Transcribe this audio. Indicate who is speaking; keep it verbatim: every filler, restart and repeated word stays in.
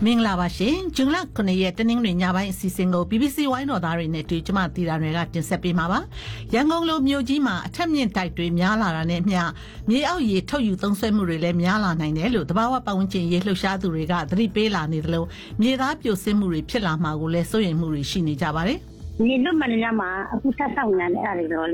Speaker 1: မင်္ဂလာပါရှင်ဂျွန်လခုနှစ်ရက်တနင်္ဂနွေညပိုင်းအစီအစဉ်ကို B B C ဝိုင်းတော်သားတွေနဲ့တွေ့ကျမတီတာတွေကတင်ဆက်ပေးမှာပါရန်ကုန်လိုမြို့ကြီးမှာအထက်မြင့်တိုက်တွေများလာတာနဲ့အမျှမြေအောက်ရေထုတ်ယူသုံးစွဲမှုတွေလည်းများလာနိုင်တယ်လို့တဘာဝပတ်ဝန်းကျင်ရေးလှုပ်ရှားသူတွေကသတိပေးလာနေသလိုမြေသားပြိုဆင်းမှုတွေဖြစ်လာမှာကိုလည်းစိုးရိမ်မှုတွေရှိနေကြပါတယ်
Speaker 2: မြေလွတ်မှန်ညမှာအခုဆက်ဆောင်နေတယ်အဲ့ဒါတွေတော့